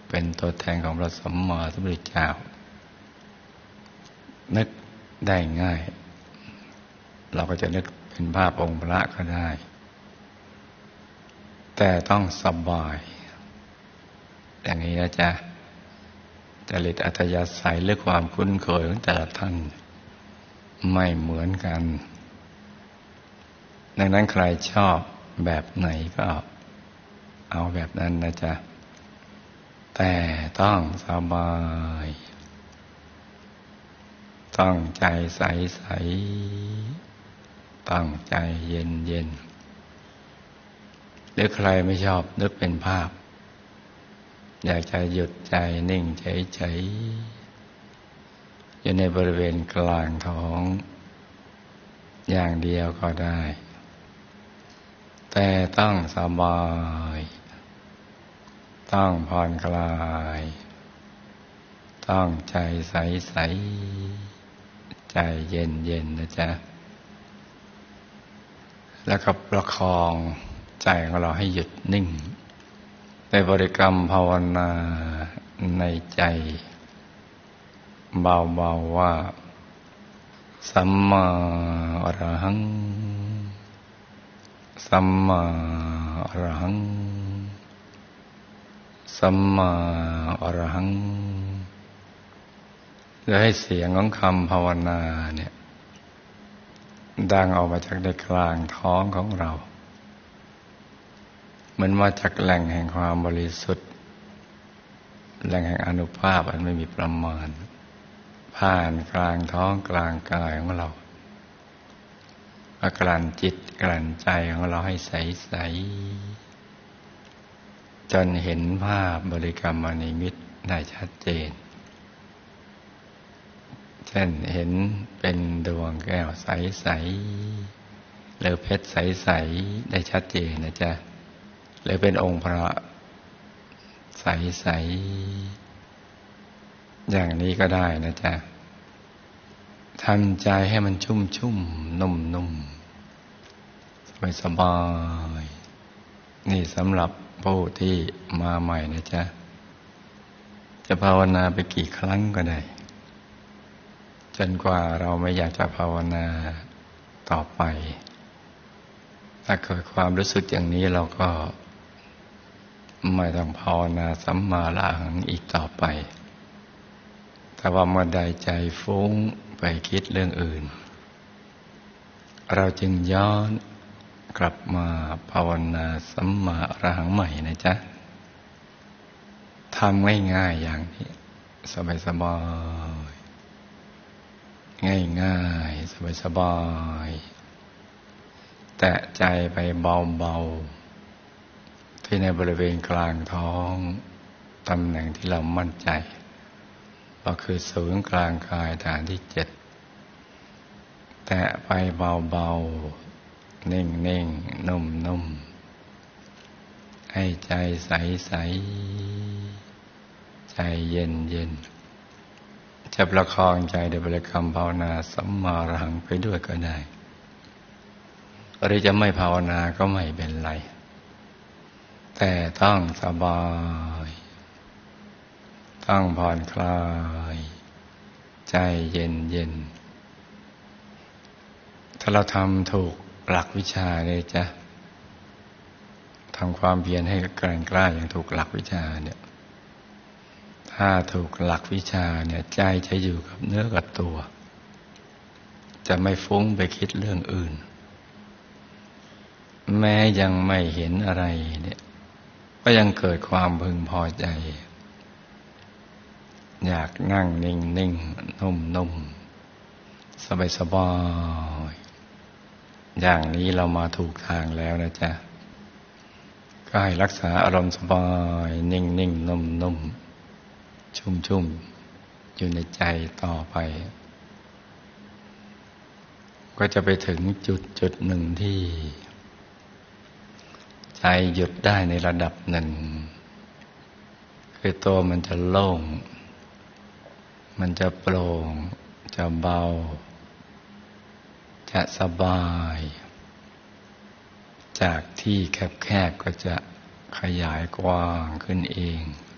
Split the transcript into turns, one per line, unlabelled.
เป็นตัวแทนของพระสัมมาสัมพุทธเจ้านึกได้ง่ายเราก็จะนึกเป็นภาพองค์พระก็ได้แต่ต้องสบายอย่างนี้นะจ๊ะจริตอัธยาศัยหรือความคุ้นเคยของแต่ละท่านไม่เหมือนกันดังนั้นใครชอบแบบไหนก็เอาแบบนั้นนะจ๊ะแต่ต้องสบายต้องใจใสๆต้องใจเย็นหรือใครไม่ชอบนึกเป็นภาพอยากจะหยุดใจนิ่งเฉยๆอยู่ในบริเวณกลางท้องอย่างเดียวก็ได้แต่ต้องสบายต้องผ่อนคลายต้องใจใสๆใจเย็นๆนะจ๊ะแล้วก็ประคองใจของเราให้หยุดนิ่งในบริกรรมภาวนาในใจเบาๆว่าสัมมาอรหังสัมมาอรหังสัมมาอรหังจะให้เสียงของคำภาวนาเนี่ยดังออกมาจากในกลางท้องของเราเหมือนมาจากแหล่งแห่งความบริสุทธิ์แหล่งแห่งอานุภาพอันไม่มีประมาณผ่านกลางท้องกลางกายของเรากลั่นจิตกลั่นใจของเราให้ใสๆจนเห็นภาพบริกรรมนิมิตได้ชัดเจนเช่นเห็นเป็นดวงแก้วใสๆหรือเพชรใสๆได้ชัดเจนนะจ๊ะหรือเป็นองค์พระใสๆอย่างนี้ก็ได้นะจ๊ะทำใจให้มันชุ่มๆนุ่มๆสบายๆนี่สำหรับผู้ที่มาใหม่นะจ๊ะจะภาวนาไปกี่ครั้งก็ได้จนกว่าเราไม่อยากจะภาวนาต่อไปถ้าเกิดความรู้สึกอย่างนี้เราก็ไม่ต้องภาวนาสัมมาอรหังอีกต่อไปแต่ว่าเมื่อใดใจฟุ้งไปคิดเรื่องอื่นเราจึงย้อนกลับมาภาวนาสัมมาอรหังใหม่นะจ๊ะทำง่ายๆอย่างนี้สบายๆง่ายๆสบายๆแตะใจไปเบาๆที่ในบริเวณกลางท้องตำแหน่งที่เรามั่นใจก็คือศูนย์กลางกายฐานที่7แตะไปเบาๆนิ่งๆนุ่มๆให้ใจใสๆใจเย็นๆจะประคองใจด้วยบริกรรมภาวนาสัมมาอรหังไปด้วยก็ได้หรือจะไม่ภาวนาก็ไม่เป็นไรแต่ต้องสบายต้องผ่อนคลายใจเย็นๆถ้าเราทำถูกหลักวิชาเลยจ๊ะทำความเพียรให้แกร่งกล้าอย่างถูกหลักวิชาเนี่ยถ้าถูกหลักวิชาเนี่ยใจจะอยู่กับเนื้อกับตัวจะไม่ฟุ้งไปคิดเรื่องอื่นแม้ยังไม่เห็นอะไรเนี่ยก็ยังเกิดความพึงพอใจอยากนั่งนิ่งๆนุ่มๆสบายๆอย่างนี้เรามาถูกทางแล้วนะจ๊ะก็ให้รักษาอารมณ์สบายนิ่งๆนุ่มๆชุ่มๆอยู่ในใจต่อไปก็จะไปถึงจุดหนึ่งที่ใจหยุดได้ในระดับหนึ่งคือตัวมันจะโล่งมันจะโปร่งจะเบาจะสบายจากที่แคบๆก็จะขยายกว้างขึ้นเอง